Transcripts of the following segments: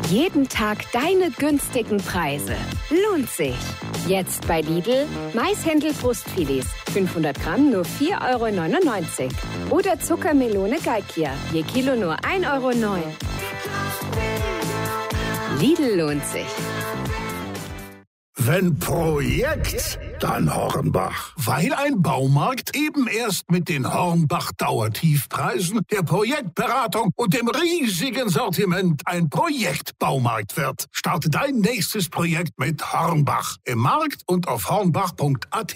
Jeden Tag deine günstigen Preise. Lohnt sich. Jetzt bei Lidl Maishändel-Brustfilets. 500 Gramm nur 4,99 €. Oder Zuckermelone Galkia. Je Kilo nur 1,09 €. Lidl lohnt sich. Wenn Projekt, dann Hornbach. Weil ein Baumarkt eben erst mit den Hornbach Dauertiefpreisen, der Projektberatung und dem riesigen Sortiment ein Projektbaumarkt wird. Starte dein nächstes Projekt mit Hornbach. Im Markt und auf hornbach.at.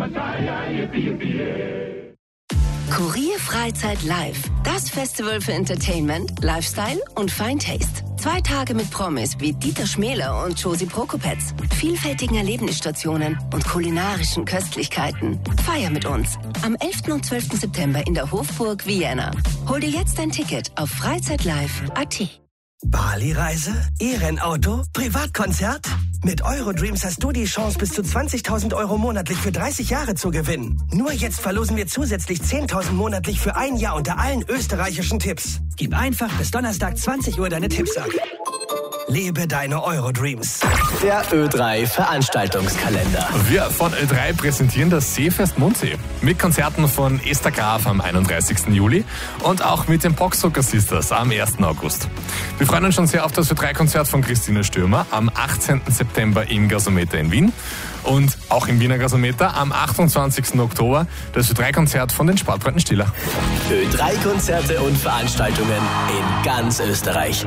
Kurier Freizeit Live. Das Festival für Entertainment, Lifestyle und Fine Taste. 2 Tage mit Promis wie Dieter Schmäler und Josie Prokopetz. Vielfältigen Erlebnisstationen und kulinarischen Köstlichkeiten. Feier mit uns. Am 11. und 12. September in der Hofburg Vienna. Hol dir jetzt dein Ticket auf freizeitlive.at. Bali-Reise? E-Rennauto? Privatkonzert? Mit Eurodreams hast du die Chance, bis zu 20.000 € monatlich für 30 Jahre zu gewinnen. Nur jetzt verlosen wir zusätzlich 10.000 monatlich für 1 Jahr unter allen österreichischen Tipps. Gib einfach bis Donnerstag 20 Uhr deine Tipps ab. Lebe deine Eurodreams. Der Ö3 Veranstaltungskalender. Wir von Ö3 präsentieren das Seefest Mondsee. Mit Konzerten von Esther Graf am 31. Juli und auch mit den Boxzucker Sisters am 1. August. Wir freuen uns schon sehr auf das Ö3-Konzert von Christina Stürmer am 18. September im Gasometer in Wien. Und auch im Wiener Gasometer am 28. Oktober das Ö3-Konzert von den Sportfreunden Stiller. Ö3-Konzerte und Veranstaltungen in ganz Österreich.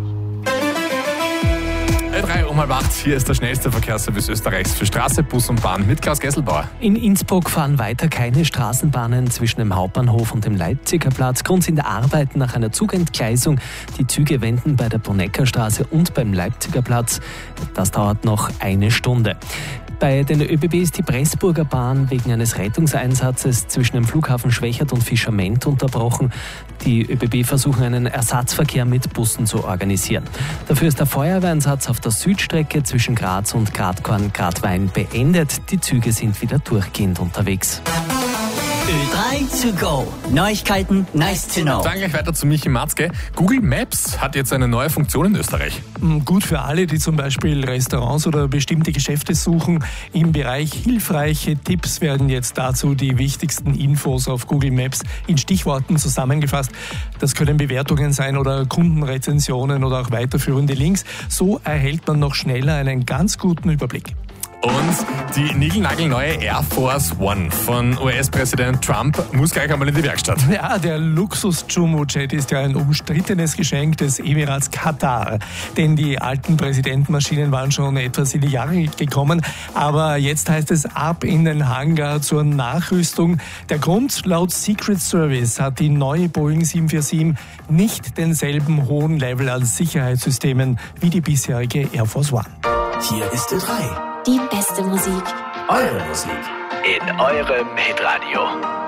Ö3 um 7:30. Hier ist der schnellste Verkehrsservice Österreichs für Straße, Bus und Bahn mit Klaus Gesselbauer. In Innsbruck fahren weiter keine Straßenbahnen zwischen dem Hauptbahnhof und dem Leipziger Platz. Grund sind Arbeiten nach einer Zugentgleisung. Die Züge wenden bei der Boneckerstraße und beim Leipziger Platz. Das dauert noch 1 Stunde. Bei den ÖBB ist die Pressburger Bahn wegen eines Rettungseinsatzes zwischen dem Flughafen Schwechat und Fischerment unterbrochen. Die ÖBB versuchen einen Ersatzverkehr mit Bussen zu organisieren. Dafür ist der Feuerwehreinsatz auf der Südstrecke zwischen Graz und Gradkorn-Gradwein beendet. Die Züge sind wieder durchgehend unterwegs. Ö3 to go. Neuigkeiten, nice to know. Dann gleich weiter zu Michi Matzke. Google Maps hat jetzt eine neue Funktion in Österreich. Gut für alle, die zum Beispiel Restaurants oder bestimmte Geschäfte suchen. Im Bereich hilfreiche Tipps werden jetzt dazu die wichtigsten Infos auf Google Maps in Stichworten zusammengefasst. Das können Bewertungen sein oder Kundenrezensionen oder auch weiterführende Links. So erhält man noch schneller einen ganz guten Überblick. Und die niegelnagelneue Air Force One von US-Präsident Trump muss gleich einmal in die Werkstatt. Ja, der Luxus-Jumbo-Jet ist ja ein umstrittenes Geschenk des Emirats Katar. Denn die alten Präsidentenmaschinen waren schon etwas in die Jahre gekommen. Aber jetzt heißt es ab in den Hangar zur Nachrüstung. Der Grund, laut Secret Service hat die neue Boeing 747 nicht denselben hohen Level an Sicherheitssystemen wie die bisherige Air Force One. Hier ist Ö3. Die beste Musik. Eure Musik. In eurem Hitradio.